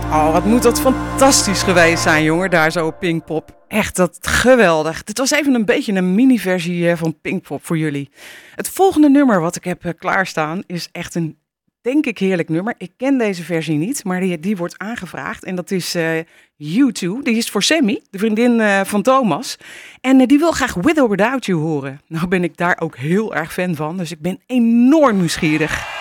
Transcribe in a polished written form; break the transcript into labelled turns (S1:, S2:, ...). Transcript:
S1: Oh, wat moet dat fantastisch geweest zijn, jongen, daar zo op Pinkpop. Echt, dat geweldig. Dit was even een beetje een mini-versie van Pinkpop voor jullie. Het volgende nummer wat ik heb klaarstaan is echt een, denk ik, heerlijk nummer. Ik ken deze versie niet, maar die wordt aangevraagd. En dat is U2. Die is voor Sammy, de vriendin van Thomas. En die wil graag With or Without You horen. Nou ben ik daar ook heel erg fan van, dus ik ben enorm nieuwsgierig.